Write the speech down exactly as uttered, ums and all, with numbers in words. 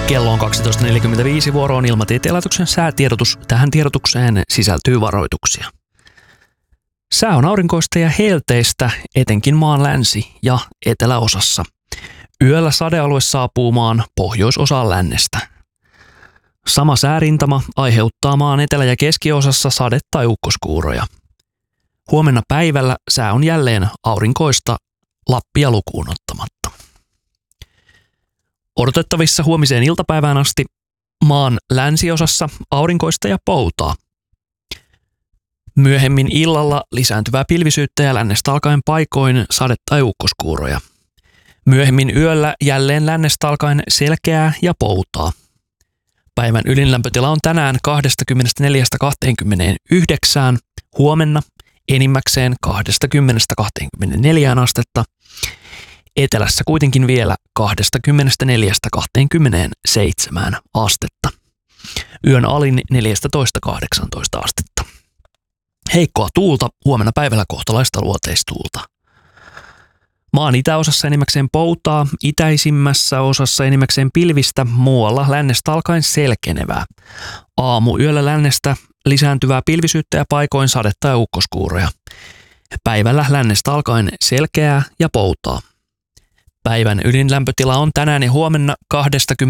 Kello on kaksitoista neljäkymmentäviisi, vuoroon Ilmatieteen laitoksen säätiedotus. Tähän tiedotukseen sisältyy varoituksia. Sää on aurinkoista ja helteistä, etenkin maan länsi- ja eteläosassa. Yöllä sadealue saapuu maan pohjoisosaan lännestä. Sama säärintama aiheuttaa maan etelä- ja keskiosassa sade- tai ukkoskuuroja. Huomenna päivällä sää on jälleen aurinkoista Lappia lukuun ottamatta. Odotettavissa huomiseen iltapäivään asti maan länsiosassa aurinkoista ja poutaa. Myöhemmin illalla lisääntyvää pilvisyyttä ja lännestä alkaen paikoin sade- tai ukkoskuuroja. Myöhemmin yöllä jälleen lännestä alkaen selkeää ja poutaa. Päivän ylinlämpötila on tänään kaksikymmentäneljä kaksikymmentäyhdeksän, huomenna enimmäkseen kaksikymmentä kaksikymmentäneljä astetta. Etelässä kuitenkin vielä kaksikymmentäneljä kaksikymmentäseitsemän astetta. Yön alin neljätoista kahdeksantoista astetta. Heikkoa tuulta, huomenna päivällä kohtalaista luoteistuulta. Maan itäosassa enimmäkseen poutaa, itäisimmässä osassa enimmäkseen pilvistä, muualla lännestä alkaen selkenevää. Aamu yöllä lännestä lisääntyvää pilvisyyttä ja paikoin sadetta ja ukkoskuuroja. Päivällä lännestä alkaen selkeää ja poutaa. Päivän ydinlämpötila on tänään ja huomenna kaksikymmentä